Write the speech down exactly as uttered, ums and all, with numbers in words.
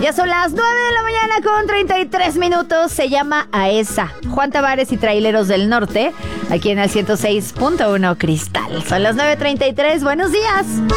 Ya son las nueve de la mañana con treinta y tres minutos. Se llama AESA. Juan Tavares y Traileros del Norte, aquí en el ciento seis punto uno Cristal. Son las nueve treinta y tres. Buenos días.